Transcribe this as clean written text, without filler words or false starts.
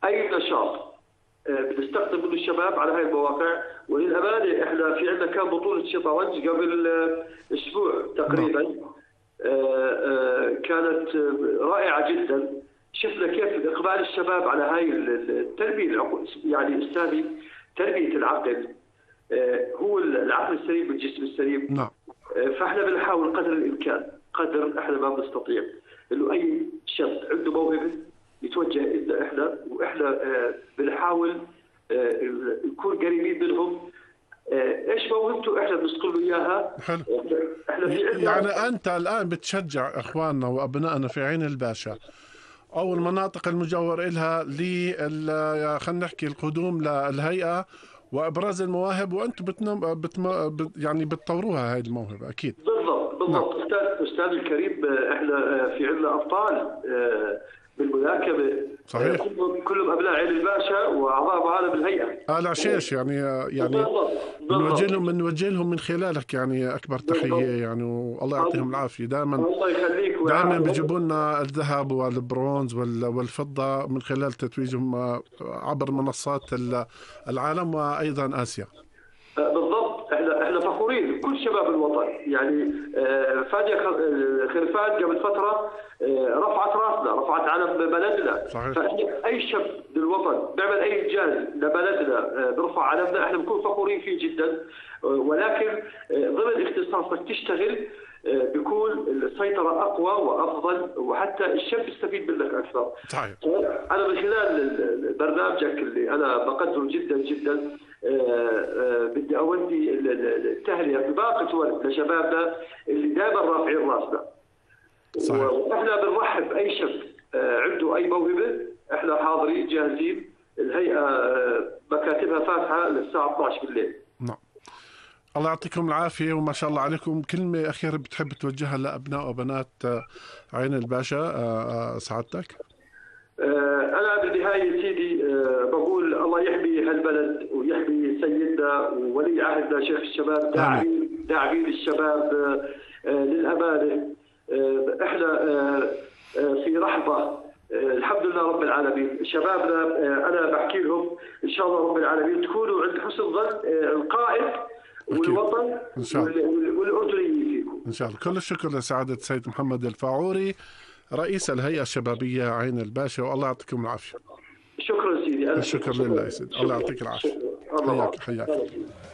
اي نشاط بنستخدم منه الشباب على هاي المواقع. وللامانه احنا في عندنا كان بطوله شطرنج قبل اسبوع تقريبا، كانت رائعه جدا. شفنا كيف اقبال الشباب على هاي التربيه، يعني استاذي تربيه العقل هو العقل السليم بالجسم السليم. نعم. فاحنا بنحاول قدر الامكان، قدر احنا ما بنستطيع، انه اي شخص عنده موهبه يتوجه إلى احنا، واحنا بنحاول نكون قريبين منهم. ايش موهبته احنا بنسقل له اياها. حلو. احنا في يعني انت الان بتشجع اخواننا وابنائنا في عين الباشا او المناطق المجاور لها خلينا نحكي القدوم للهيئه وابراز المواهب، وانتم يعني بتطوروها هاي الموهبه اكيد. بالضبط. نعم. استاذ الكريم، احنا في عندنا ابطال بالملاكمه. صحيح. كلهم ابناء عين الباشا واعضاء معنا بالهيئه. العشيش يعني بنوجه لهم من خلالك يعني اكبر تحيه يعني، والله يعطيهم العافيه. دائما الله يخليك. دائما بيجيبوا لنا الذهب والبرونز والفضه من خلال تتويجهم عبر منصات العالم وايضا اسيا. بالضبط. احنا فخورين بكل شباب الوطن. يعني فادية خرفان قبل فتره رفعت راسنا، رفعت علم بلدنا. صحيح. فاحنا اي شاب للوطن بيعمل اي انجاز لبلدنا بيرفع علمنا، احنا بنكون فخورين فيه جدا. ولكن ضمن اختصاصك تشتغل بيكون السيطره اقوى وافضل، وحتى الشاب يستفيد منك اكثر. صحيح. انا من خلال برنامجك اللي انا بقدره جدا جدا بدي اودي التهنئه بباقه ورد لشبابنا اللي دائما رافعين راسنا. واحنا بنرحب اي شاب عنده اي موهبه، احنا حاضرين جاهزين. الهيئه مكاتبها فاتحه للساعه 12 بالليل. نعم. الله يعطيكم العافيه وما شاء الله عليكم. كلمه اخيره بتحب توجهها لابناء وبنات عين الباشا سعادتك؟ أنا بالنهاية سيدي بقول الله يحمي هالبلد ويحمي سيدنا وولي عهدنا شيخ الشباب، داعمين الشباب للأمانة. إحنا في رحبة الحمد لله رب العالمين. شبابنا أنا بحكي لهم إن شاء الله رب العالمين تكونوا عند حسن ظن القائد والوطن والأردنيين فيكم إن شاء الله. كل الشكر لسعادة السيد محمد الفاعوري رئيس الهيئة الشبابية عين الباشا، والله يعطيكم العافية. شكرا سيدي. الشكر لله يا سيدي. الله يعطيك العافية. حياك.